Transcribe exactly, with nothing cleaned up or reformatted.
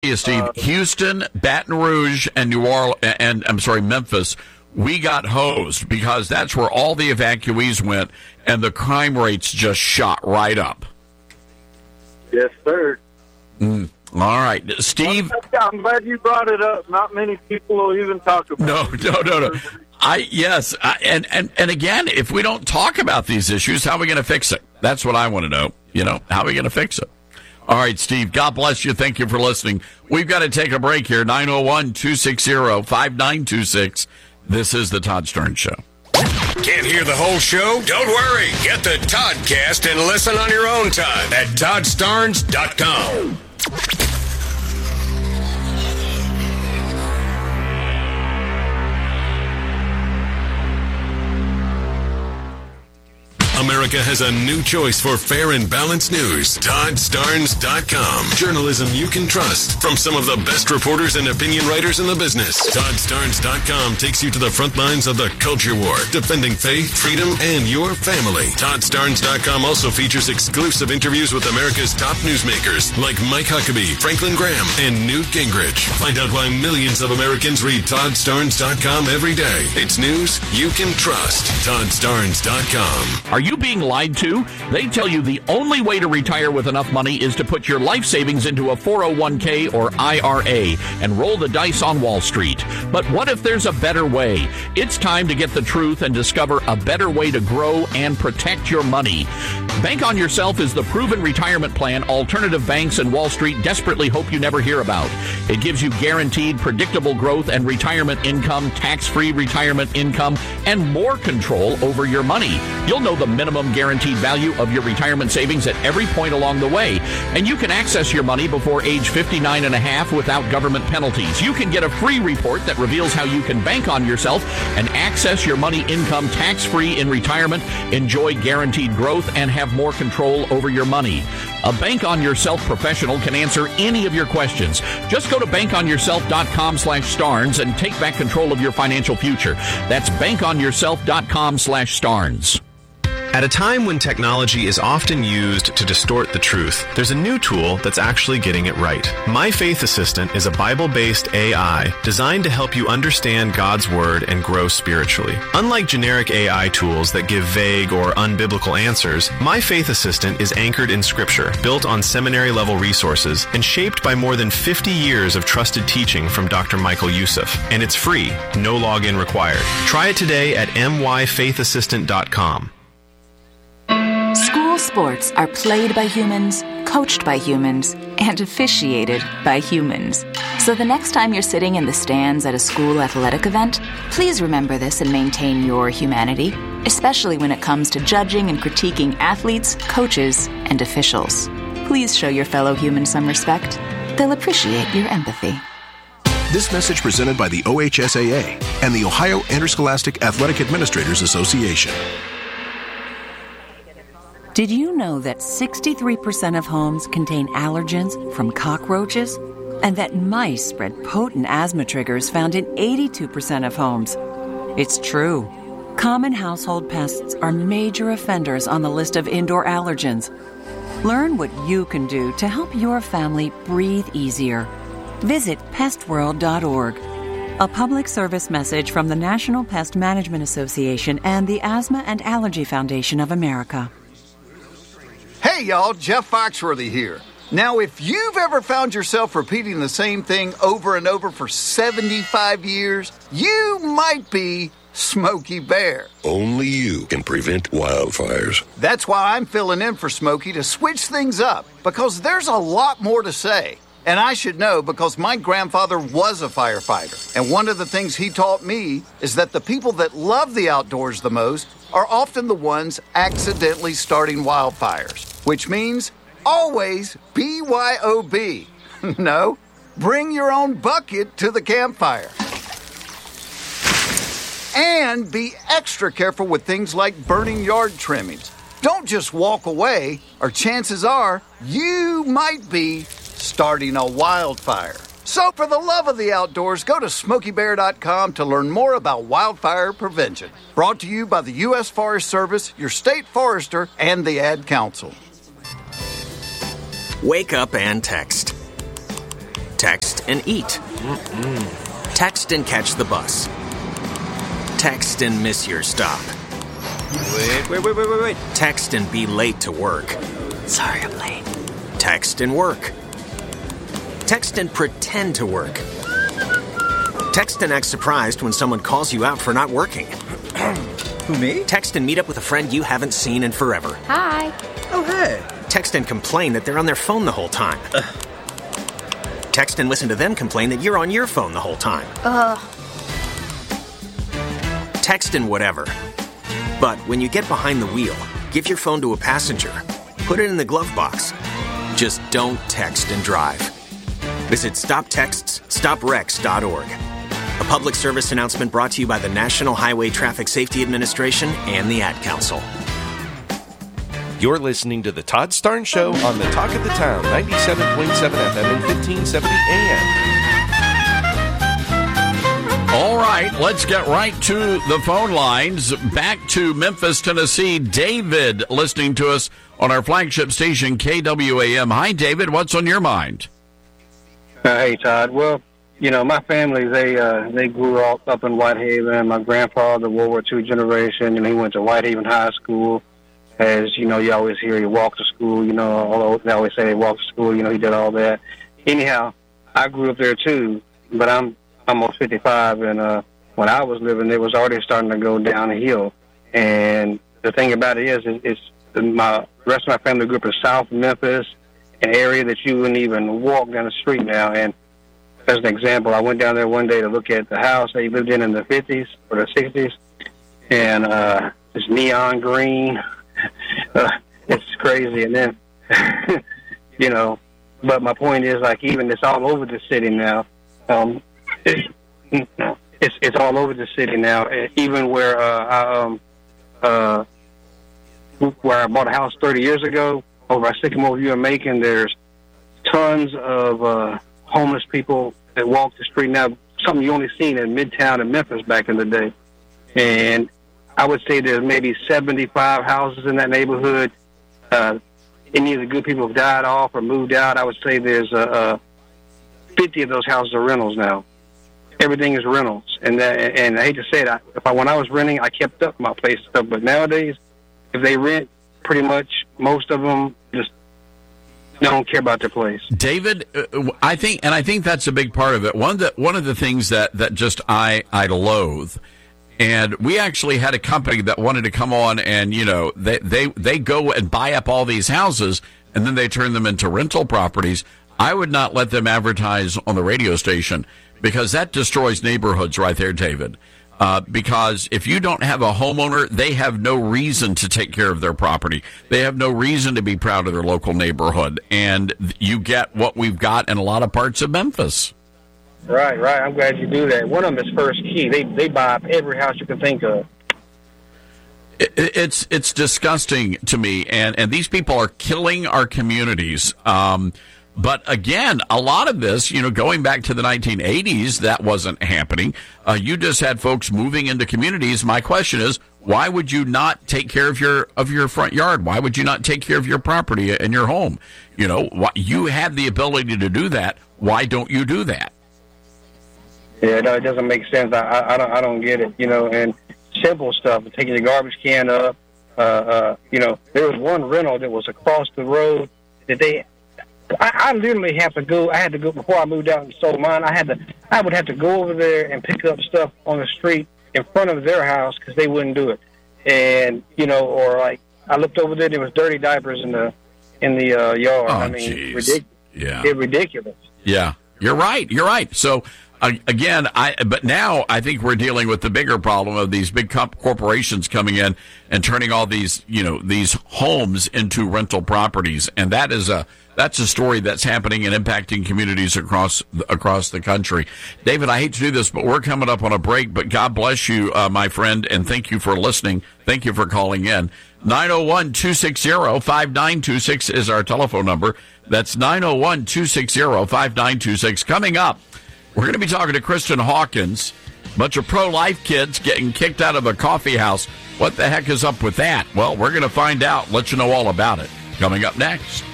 you, Steve. Uh, Houston, Baton Rouge, and New Orleans, and I'm sorry, Memphis, we got hosed because that's where all the evacuees went, and the crime rates just shot right up. Yes, sir. Mm. All right, Steve. I'm glad you brought it up. Not many people will even talk about no, it. No, no, no, no. I yes, I, and and and again, if we don't talk about these issues, how are we going to fix it? That's what I want to know. You know, how are we going to fix it? All right, Steve, God bless you. Thank you for listening. We've got to take a break here. nine oh one, two six zero, five nine two six. This is the Todd Starnes Show. Can't hear the whole show? Don't worry. Get the Toddcast and listen on your own time at todd starnes dot com. America has a new choice for fair and balanced news. todd starnes dot com. Journalism you can trust from some of the best reporters and opinion writers in the business. todd starnes dot com takes you to the front lines of the culture war, defending faith, freedom, and your family. todd starnes dot com also features exclusive interviews with America's top newsmakers like Mike Huckabee, Franklin Graham, and Newt Gingrich. Find out why millions of Americans read todd starnes dot com every day. It's news you can trust. todd starnes dot com. Are you being lied to? They tell you the only way to retire with enough money is to put your life savings into a four oh one k or I R A and roll the dice on Wall Street. But what if there's a better way? It's time to get the truth and discover a better way to grow and protect your money. Bank on Yourself is the proven retirement plan alternative banks and Wall Street desperately hope you never hear about. It gives you guaranteed, predictable growth and retirement income, tax-free retirement income, and more control over your money. You'll know the minimum guaranteed value of your retirement savings at every point along the way. And you can access your money before age fifty-nine and a half without government penalties. You can get a free report that reveals how you can bank on yourself and access your money income tax-free in retirement, enjoy guaranteed growth, and have more control over your money. A Bank on Yourself professional can answer any of your questions. Just go to bank on yourself dot com slash starnes and take back control of your financial future. That's bank on yourself dot com slash starnes. At a time when technology is often used to distort the truth, there's a new tool that's actually getting it right. My Faith Assistant is a Bible-based A I designed to help you understand God's Word and grow spiritually. Unlike generic A I tools that give vague or unbiblical answers, My Faith Assistant is anchored in Scripture, built on seminary-level resources, and shaped by more than fifty years of trusted teaching from Doctor Michael Youssef. And it's free, no login required. Try it today at m y faith assistant dot com. School sports are played by humans, coached by humans, and officiated by humans. So the next time you're sitting in the stands at a school athletic event, please remember this and maintain your humanity, especially when it comes to judging and critiquing athletes, coaches, and officials. Please show your fellow humans some respect. They'll appreciate your empathy. This message presented by the O H S A A and the Ohio Interscholastic Athletic Administrators Association. Did you know that sixty-three percent of homes contain allergens from cockroaches? And that mice spread potent asthma triggers found in eighty-two percent of homes? It's true. Common household pests are major offenders on the list of indoor allergens. Learn what you can do to help your family breathe easier. Visit pest world dot org. A public service message from the National Pest Management Association and the Asthma and Allergy Foundation of America. Hey, y'all, Jeff Foxworthy here. Now, if you've ever found yourself repeating the same thing over and over for seventy-five years, you might be Smokey Bear. Only you can prevent wildfires. That's why I'm filling in for Smokey to switch things up, because there's a lot more to say. And I should know because my grandfather was a firefighter. And one of the things he taught me is that the people that love the outdoors the most are often the ones accidentally starting wildfires. Which means always B Y O B. No, bring your own bucket to the campfire. And be extra careful with things like burning yard trimmings. Don't just walk away, or chances are you might be starting a wildfire. So for the love of the outdoors, go to smokey bear dot com to learn more about wildfire prevention. Brought to you by the U S Forest Service, your state forester, and the Ad Council. Wake up and text. Text and eat. Mm-mm. Text and catch the bus. Text and miss your stop. Wait, wait, wait, wait, wait, wait. Text and be late to work. Sorry, I'm late. Text and work. Text and pretend to work. Text and act surprised when someone calls you out for not working. Who, me? Text and meet up with a friend you haven't seen in forever. Hi. Oh, hey. Text and complain that they're on their phone the whole time. Uh. Text and listen to them complain that you're on your phone the whole time. Ugh. Text and whatever. But when you get behind the wheel, give your phone to a passenger. Put it in the glove box. Just don't text and drive. Visit stop texts stop wrecks dot org. A public service announcement brought to you by the National Highway Traffic Safety Administration and the Ad Council. You're listening to The Todd Starnes Show on the Talk of the Town, ninety-seven point seven F M and fifteen seventy A M. All right, let's get right to the phone lines. Back to Memphis, Tennessee. David, listening to us on our flagship station, K W A M. Hi, David. What's on your mind? Uh, hey, Todd. Well, you know, my family, they uh, they grew up up in Whitehaven. My grandfather, World War Two generation, and he went to Whitehaven High School. As, you know, you always hear he walked to school, you know, although they always say he walked to school, you know, he did all that. Anyhow, I grew up there too, but I'm almost fifty-five, and uh, when I was living, it was already starting to go downhill. And the thing about it is, it's, it's my the rest of my family grew up in South Memphis, an area that you wouldn't even walk down the street now. And as an example, I went down there one day to look at the house they lived in in the fifties or the sixties, and uh, it's neon green. Uh, it's crazy. And then, you know, but my point is, like, even it's all over the city now. Um, it's, it's it's all over the city now. Even where uh, I um uh where I bought a house thirty years ago over at Sycamore View in Macon, there's tons of uh, homeless people that walk the street now. Something you only seen in Midtown and Memphis back in the day, and I would say there's maybe seventy-five houses in that neighborhood. Uh, any of the good people have died off or moved out. I would say there's uh, uh, fifty of those houses are rentals now. Everything is rentals, and that, and I hate to say it, if I, when I was renting, I kept up my place and stuff. But nowadays, if they rent, pretty much most of them just don't care about their place. David, uh, I think, and I think that's a big part of it. One of the one of the things that that just I I loathe. And we actually had a company that wanted to come on and, you know, they, they, they go and buy up all these houses and then they turn them into rental properties. I would not let them advertise on the radio station because that destroys neighborhoods right there, David. Uh, because if you don't have a homeowner, they have no reason to take care of their property. They have no reason to be proud of their local neighborhood. And you get what we've got in a lot of parts of Memphis. Right, right. I'm glad you do that. One of them is First Key. They they buy up every house you can think of. It, it's it's disgusting to me, and, and these people are killing our communities. Um, but again, a lot of this, you know, going back to the nineteen eighties, that wasn't happening. Uh, you just had folks moving into communities. My question is, why would you not take care of your of your front yard? Why would you not take care of your property and your home? You know, why, you have the ability to do that. Why don't you do that? Yeah, no, it doesn't make sense. I, I, I don't, I don't get it. You know, and simple stuff, taking your garbage can up. Uh, uh, you know, there was one rental that was across the road that they. I, I literally have to go. I had to go before I moved out and sold mine. I had to. I would have to go over there and pick up stuff on the street in front of their house because they wouldn't do it. And you know, or like I looked over there, there was dirty diapers in the in the uh, yard. Oh, I mean, ridiculous. Yeah, it's ridiculous. Yeah, you're right. You're right. So. Again, I but now I think we're dealing with the bigger problem of these big comp- corporations coming in and turning all these, you know, these homes into rental properties, and that is a that's a story that's happening and impacting communities across across the country. David, I hate to do this, but we're coming up on a break. But God bless you, uh, my friend, and thank you for listening. Thank you for calling in. nine oh one, two six zero, five nine two six is our telephone number. That's nine oh one, two six zero, five nine two six. Coming up, we're going to be talking to Kristen Hawkins, a bunch of pro-life kids getting kicked out of a coffee house. What the heck is up with that? Well, we're going to find out, let you know all about it. Coming up next.